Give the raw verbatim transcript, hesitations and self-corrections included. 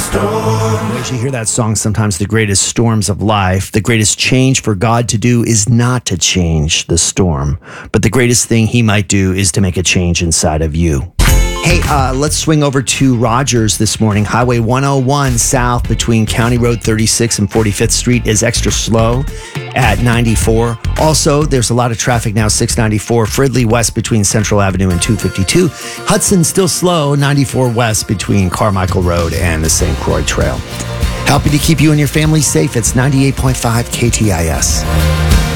storm. As you hear that song, sometimes the greatest storms of life, the greatest change for God to do is not to change the storm, but the greatest thing he might do is to make a change inside of you. Hey, uh, let's swing over to Rogers this morning. Highway one oh one south between County Road thirty-six and forty-fifth Street is extra slow at ninety-four. Also, there's a lot of traffic now, six ninety-four, Fridley west between Central Avenue and two fifty-two. Hudson still slow, ninety-four west between Carmichael Road and the Saint Croix Trail. Helping to keep you and your family safe, it's ninety-eight point five K T I S.